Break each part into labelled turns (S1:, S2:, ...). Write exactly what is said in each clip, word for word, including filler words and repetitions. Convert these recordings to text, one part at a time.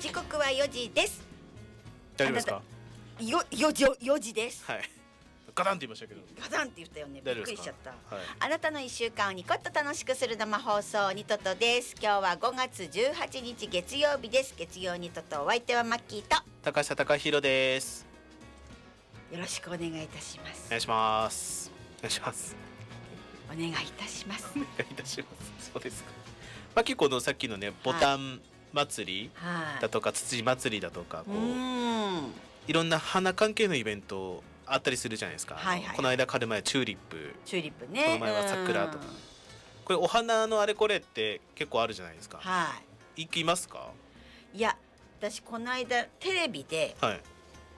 S1: 時刻はよじです。
S2: 大丈夫ですか？
S1: よ、よじ、よじです。
S2: はい。ガタンって言いましたけど。
S1: ガタンって言ったよね。びっくりしちゃった。
S2: はい、
S1: あなたの一週間をニコッと楽しくする生放送ニトトです。今日はごがつじゅうはちにち月曜日です。月曜ニトト、お相手はマッキーと
S2: 高下貴弘です。
S1: よろしくお願いいたします。
S2: お願いします。お願いします。
S1: お願いいたします。
S2: お願いいたします。そうですか。まあ結構のさっきのねボタン祭りだとか、はい、土祭りだとかこう、うんいろんな花関係のイベントあったりするじゃないですか。はいはいはい、この間彼前チューリップ、
S1: チューリップね。
S2: この前は桜とか。これお花のあれこれって結構あるじゃないですか。
S1: はい。
S2: 行きますか？
S1: いや、私この間テレビで、はい、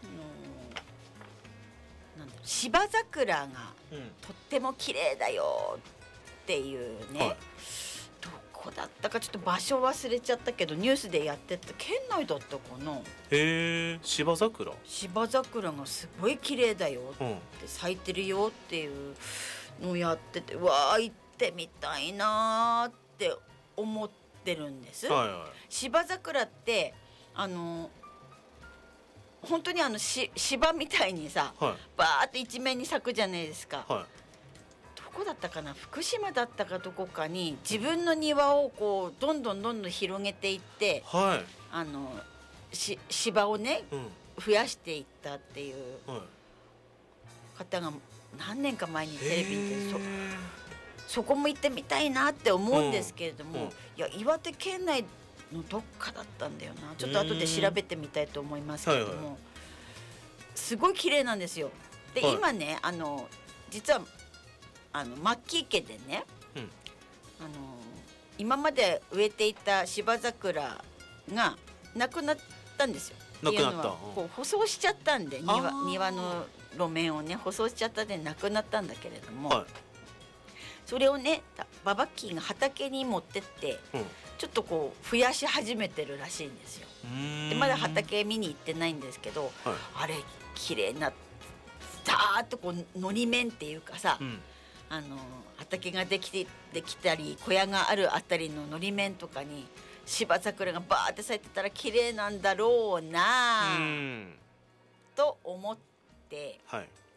S1: なんだろう、芝桜がとっても綺麗だよっていうね、はい、どこだったかちょっと場所忘れちゃったけどニュースでやってた。県内だったかな。
S2: へえ、芝桜
S1: 芝桜がすごい綺麗だよって、うん、咲いてるよっていうのをやってて、うわー行ってみたいなって思ってるんです、はいはい、芝桜ってあの本当にあのし芝みたいにさ、はい、バーって一面に咲くじゃないですか、はい、どこだったかな、福島だったかどこかに自分の庭をこうどんどんどんどん広げていって、はい、あのし芝をね、うん、増やしていったっていう方が何年か前にテレビで そ, そこも行ってみたいなって思うんですけれども、うんうん、いや岩手県内のどっかだったんだよな。ちょっと後で調べてみたいと思いますけれども、はいはい、すごい綺麗なんですよ。で、はい、今ねあの実はあのマッキー家でね、うん、あの今まで植えていた芝桜がなくなったんですよ。
S2: なくなった。っていうのは
S1: こう舗装しちゃったんで 庭, 庭の路面をね舗装しちゃったでなくなったんだけれども、はい、それをねババッキーが畑に持ってって、うん、ちょっとこう増やし始めてるらしいんですよ。でまだ畑見に行ってないんですけど、はい、あれ綺麗なザーッとこうのり面っていうかさ、うん、あの畑ができてできたり小屋があるあたりののり面とかに芝桜がバーって咲いてたら綺麗なんだろうなと思って、はい、